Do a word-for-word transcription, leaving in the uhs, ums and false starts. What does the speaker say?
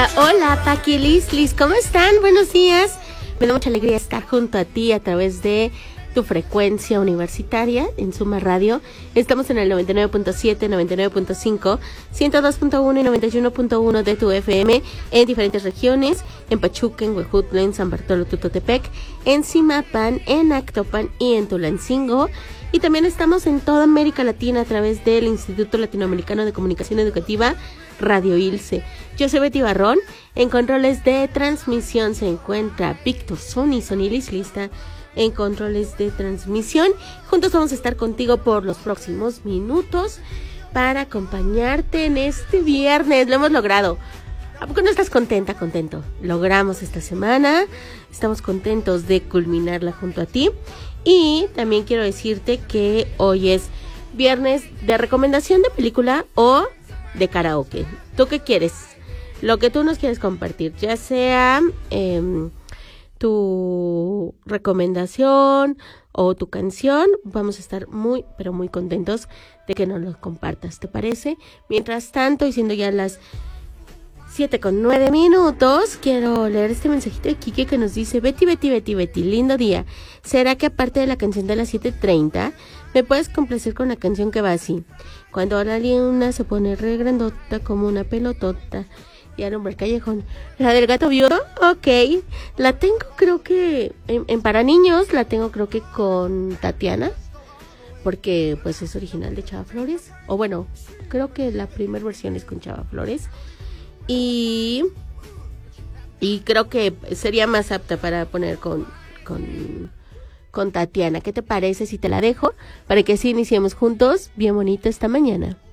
Hola, hola, Paquilis, Liz, ¿cómo están? Buenos días. Me da mucha alegría estar junto a ti a través de tu frecuencia universitaria en Suma Radio. Estamos en el noventa y nueve punto siete, noventa y nueve punto cinco, ciento dos punto uno y noventa y uno punto uno de tu F M en diferentes regiones, en Pachuca, en Huejutla, en San Bartolo Tutotepec, en Zimapan, en Actopan y en Tulancingo. Y también estamos en toda América Latina a través del Instituto Latinoamericano de Comunicación Educativa, Radio Ilse. Yo soy Betty Barrón. En controles de transmisión se encuentra Víctor Sony, Sony Liz Lista en controles de transmisión. Juntos vamos a estar contigo por los próximos minutos para acompañarte en este viernes. Lo hemos logrado. ¿A poco no estás contenta, contento? Logramos esta semana. Estamos contentos de culminarla junto a ti. Y también quiero decirte que hoy es viernes de recomendación de película o de karaoke. ¿Tú qué quieres? Lo que tú nos quieres compartir, ya sea eh, tu recomendación o tu canción, vamos a estar muy, pero muy contentos de que nos lo compartas, ¿te parece? Mientras tanto, y siendo ya las siete con nueve minutos, quiero leer este mensajito de Kike que nos dice: Betty, Betty, Betty, Betty, lindo día. ¿Será que aparte de la canción de las siete treinta, me puedes complacer con la canción que va así? Cuando la luna se pone re grandota como una pelotota y alumbra el callejón. ¿La del gato viudo? Ok. La tengo creo que en, en para niños, la tengo creo que con Tatiana, porque pues es original de Chava Flores. O bueno, creo que la primera versión es con Chava Flores. Y, y creo que sería más apta para poner con, con, con Tatiana. ¿Qué te parece si te la dejo? Para que así iniciemos juntos bien bonito esta mañana.